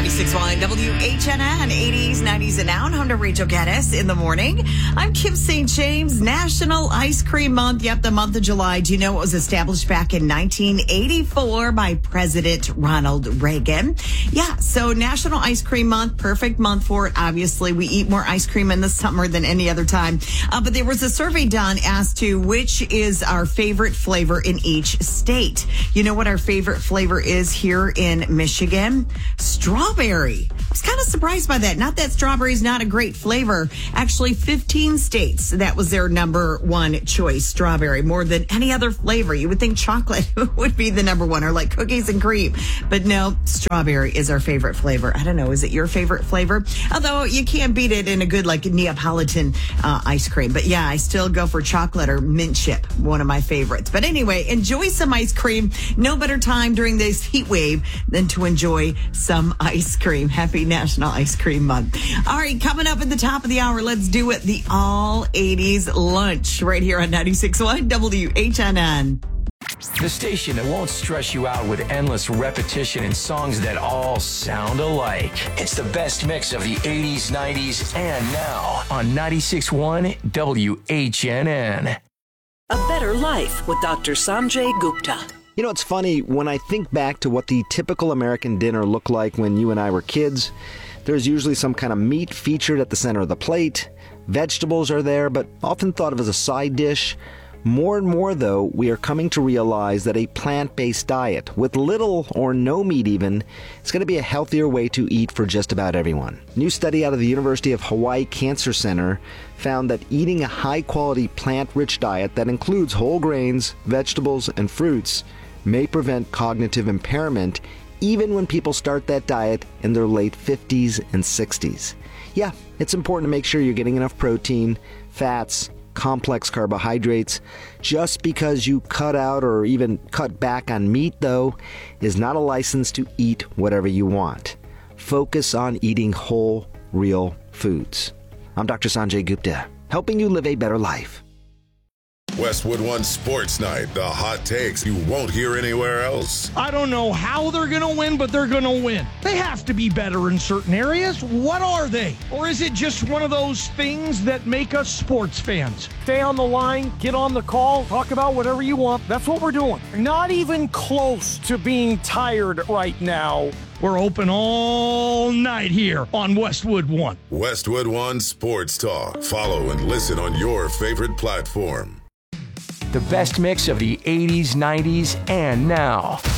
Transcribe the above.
96.1 WHNN, 80s, 90s, and now. And home to Rachel Geddes in the morning. I'm Kim St. James. National Ice Cream Month. Yep, the month of July. Do you know it was established back in 1984 by President Ronald Reagan? Yeah, so National Ice Cream Month, perfect month for it. Obviously, we eat more ice cream in the summer than any other time. But there was a survey done as to which is our favorite flavor in each state. You know what our favorite flavor is here in Michigan? Strawberry. I was kind of surprised by that. Not that strawberry is not a great flavor. Actually, 15 states, that was their number one choice, strawberry, more than any other flavor. You would think chocolate would be the number one, or like cookies and cream. But no, strawberry is our favorite flavor. I don't know, is it your favorite flavor? Although you can't beat it in a good like Neapolitan ice cream. But yeah, I still go for chocolate or mint chip, one of my favorites. But anyway, enjoy some ice cream. No better time during this heat wave than to enjoy some ice cream. Happy National Ice Cream Month. All right, coming up at the top of the hour, let's do it. The All 80s Lunch right here on 96.1 WHNN. The station that won't stress you out with endless repetition and songs that all sound alike. It's the best mix of the 80s, 90s, and now on 96.1 WHNN. A Better Life with Dr. Sanjay Gupta. You know, it's funny, when I think back to what the typical American dinner looked like when you and I were kids, there's usually some kind of meat featured at the center of the plate. Vegetables are there, but often thought of as a side dish. More and more, though, we are coming to realize that a plant-based diet, with little or no meat even, is going to be a healthier way to eat for just about everyone. A new study out of the University of Hawaii Cancer Center found that eating a high-quality plant-rich diet that includes whole grains, vegetables, and fruits may prevent cognitive impairment even when people start that diet in their late 50s and 60s. Yeah, it's important to make sure you're getting enough protein, fats, complex carbohydrates. Just because you cut out or even cut back on meat, though, is not a license to eat whatever you want. Focus on eating whole, real foods. I'm Dr. Sanjay Gupta, helping you live a better life. Westwood One Sports Night, the hot takes you won't hear anywhere else. I don't know how they're going to win, but they're going to win. They have to be better in certain areas. What are they? Or is it just one of those things that make us sports fans? Stay on the line, get on the call, talk about whatever you want. That's what we're doing. Not even close to being tired right now. We're open all night here on Westwood One. Westwood One Sports Talk. Follow and listen on your favorite platform. The best mix of the 80s, 90s, and now